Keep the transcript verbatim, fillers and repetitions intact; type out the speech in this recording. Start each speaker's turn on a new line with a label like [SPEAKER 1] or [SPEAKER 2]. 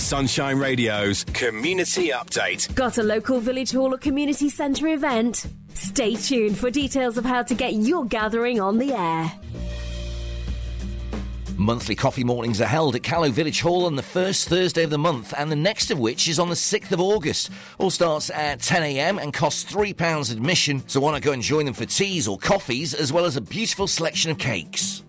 [SPEAKER 1] Sunshine Radio's Community Update.
[SPEAKER 2] Got a local village hall or community centre event? Stay tuned for details of how to get your gathering on the air.
[SPEAKER 3] Monthly coffee mornings are held at Callow Village Hall on the first Thursday of the month, and the next of which is on the sixth of August. All starts at ten a m and costs three pounds admission, so why not go and join them for teas or coffees, as well as a beautiful selection of cakes.